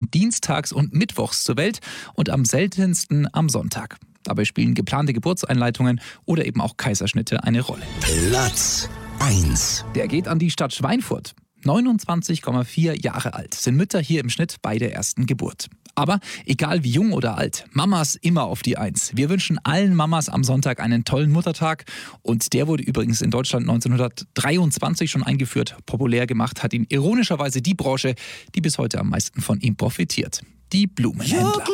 kommen dienstags und mittwochs zur Welt und am seltensten am Sonntag. Dabei spielen geplante Geburtseinleitungen oder eben auch Kaiserschnitte eine Rolle. Platz 1. Der geht an die Stadt Schweinfurt. 29,4 Jahre alt sind Mütter hier im Schnitt bei der ersten Geburt. Aber egal wie jung oder alt, Mamas immer auf die Eins. Wir wünschen allen Mamas am Sonntag einen tollen Muttertag. Und der wurde übrigens in Deutschland 1923 schon eingeführt. Populär gemacht hat ihn ironischerweise die Branche, die bis heute am meisten von ihm profitiert. Die Blumenhändler.